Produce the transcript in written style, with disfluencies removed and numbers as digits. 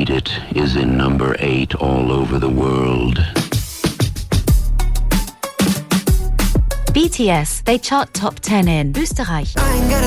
Beat It is in number 8 all over the world. BTS, they chart top 10 in Österreich.